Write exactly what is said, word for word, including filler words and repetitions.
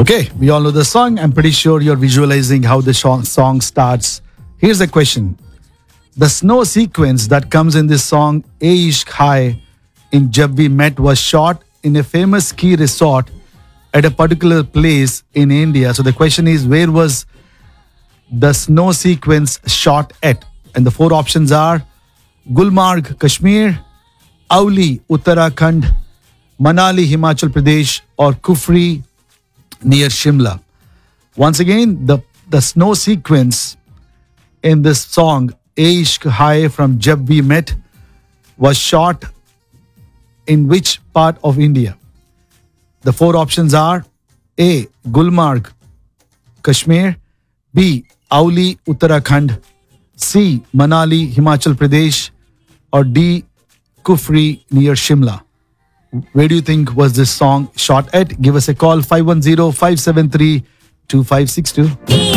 Okay, we all know the song. I'm pretty sure you're visualizing how the sho- song starts. Here's the question. The snow sequence that comes in this song, "Ye Ishq Hai" in Jab We Met, was shot in a famous ski resort at a particular place in India. So the question is, where was the snow sequence shot at? And the four options are Gulmarg, Kashmir, Auli, Uttarakhand, Manali, Himachal Pradesh, or Kufri near Shimla. Once again, the, the snow sequence in this song, "Ye Ishq Hai" from Jab We Met, was shot in which part of India? The four options are A. Gulmarg, Kashmir, B. Auli, Uttarakhand, C. Manali, Himachal Pradesh, or D. Kufri near Shimla. Where do you think was this song shot at? Give us a call, five one zero, five seven three, two five six two.